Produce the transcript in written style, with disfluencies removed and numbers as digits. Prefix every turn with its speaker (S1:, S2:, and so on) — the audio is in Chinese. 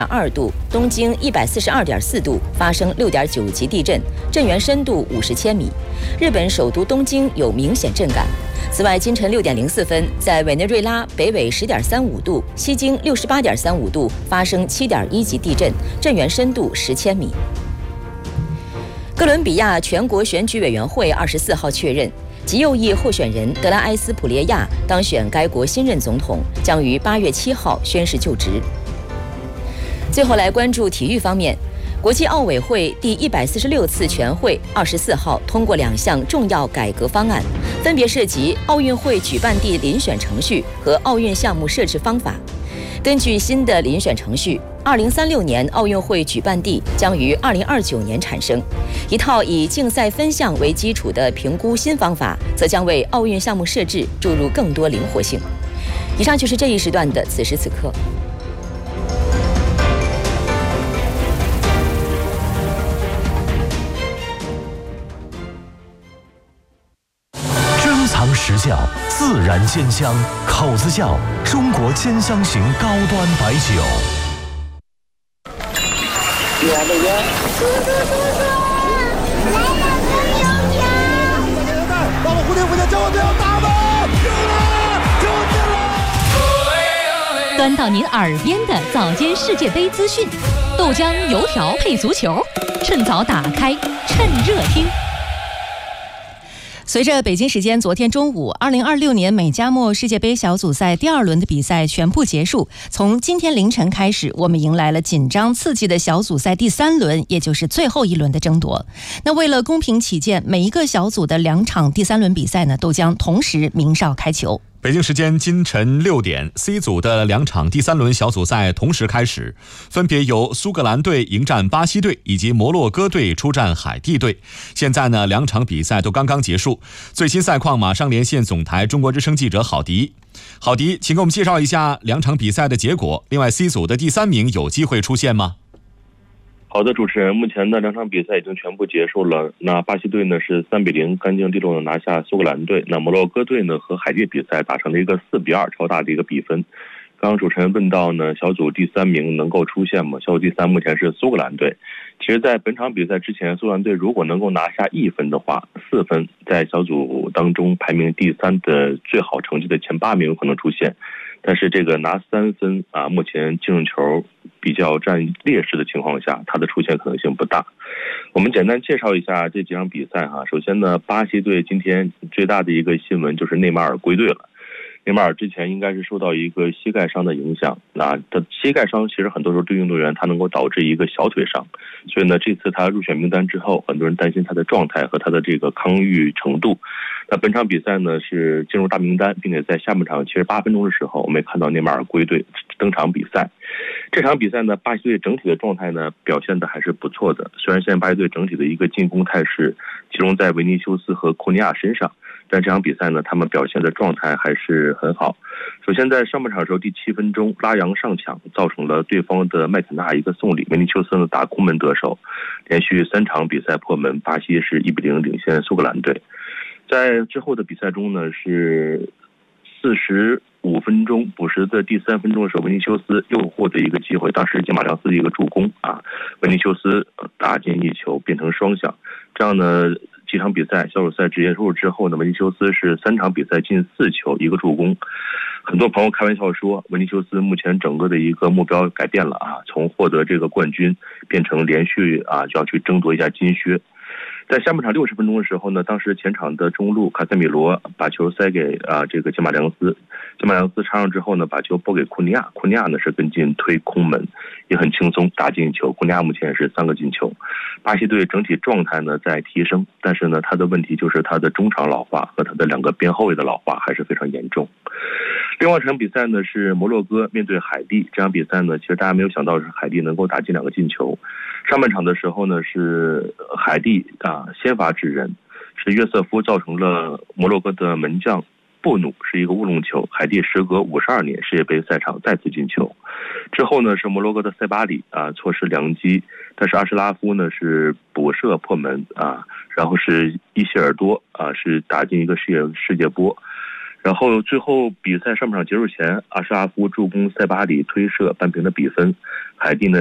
S1: 2度，东经142.4度发生6.9级地震，震源深度50千米。日本首都东京有明显震感。此外，今晨6点04分，在委内瑞拉北纬10.35度、西经68.35度发生7.1级地震，震源深度10千米。哥伦比亚全国选举委员会24号确认，极右翼候选人德拉埃斯普列亚当选该国新任总统，将于8月7号宣誓就职。最后来关注体育方面，国际奥委会第146次全会24号通过2项重要改革方案，分别涉及奥运会举办地遴选程序和奥运项目设置方法。根据新的遴选程序，2036年奥运会举办地将于2029年产生。一套以竞赛分项为基础的评估新方法，则将为奥运项目设置注入更多灵活性。以上就是这一时段的此时此刻。
S2: 实窖自然鲜香，口子窖中国兼香型高端白酒。
S3: 来了，到了蝴蝶附近，叫我不要打吧！
S4: 端到您耳边的早间世界杯资讯，豆浆油条配足球，趁早打开，趁热听。随着北京时间昨天中午2026年美加墨世界杯小组赛第2轮的比赛全部结束，从今天凌晨开始，我们迎来了紧张刺激的小组赛第3轮，也就是最后一轮的争夺。那为了公平起见，每一个小组的2场第3轮比赛呢，都将同时鸣哨开球。
S5: 北京时间今晨6点 ，C 组的2场第3轮小组赛同时开始，分别由苏格兰队迎战巴西队，以及摩洛哥队出战海地队。现在呢，2场比赛都刚刚结束，最新赛况马上连线总台中国之声记者郝迪。郝迪，请给我们介绍一下2场比赛的结果。另外 ，C 组的第3名有机会出现吗？
S6: 好的，主持人，目前的2场比赛已经全部结束了。那巴西队呢是3-0干净利落的拿下苏格兰队，那摩洛哥队呢和海地比赛打成了一个4-2超大的一个比分。刚刚主持人问到呢，小组第3名能够出现吗？小组第3目前是苏格兰队。其实在本场比赛之前，苏格兰队如果能够拿下1分的话，4分在小组当中排名第3的最好成绩的前8名有可能出现。但是这个拿3分啊，目前净胜球比较占劣势的情况下，它的出现可能性不大。我们简单介绍一下这几场比赛哈。首先呢，巴西队今天最大的一个新闻就是内马尔归队了。内马尔之前应该是受到一个膝盖伤的影响，那他膝盖伤其实很多时候对运动员他能够导致一个小腿伤，所以呢这次他入选名单之后，很多人担心他的状态和他的这个康愈程度。那本场比赛呢是进入大名单，并且在下半场78分钟的时候，我们也看到内马尔归队登场比赛。这场比赛呢，巴西队整体的状态呢表现的还是不错的，虽然现在巴西队整体的一个进攻态势集中在维尼修斯和库尼亚身上，但这场比赛呢，他们表现的状态还是很好。首先在上半场的时候，第7分钟拉扬上抢，造成了对方的麦肯纳一个送礼，维尼修斯呢打空门得手，连续3场比赛破门，巴西是1-0领先苏格兰队。在之后的比赛中呢，是45分钟补时的第3分钟的时候，维尼修斯又获得一个机会，当时吉马良斯的一个助攻啊，维尼修斯打进1球，变成双响。这样呢，几场比赛小组赛直接入之后呢，维尼修斯是3场比赛进4球1个助攻。很多朋友开玩笑说，维尼修斯目前整个的一个目标改变了啊，从获得这个冠军变成连续啊就要去争夺一下金靴。在下半场60分钟的时候呢，当时前场的中路卡塞米罗把球塞给这个吉马良斯，吉马良斯插上之后呢，把球拨给库尼亚，库尼亚呢是跟进推空门，也很轻松打进球。库尼亚目前是3个进球。巴西队整体状态呢在提升，但是呢他的问题就是他的中场老化和他的2个边后卫的老化还是非常严重。另外一场比赛呢是摩洛哥面对海地，这场比赛呢其实大家没有想到是海地能够打进2个进球。上半场的时候呢是海地先发制人，是约瑟夫造成了摩洛哥的门将布努是一个乌龙球，海地时隔52年世界杯赛场再次进球。之后呢是摩洛哥的塞巴里错失良机，但是阿什拉夫呢是补射破门然后是伊希尔多是打进一个世界波。 然后最后比赛上半场结束前，阿什拉夫助攻塞巴里推射扳平了比分，海地呢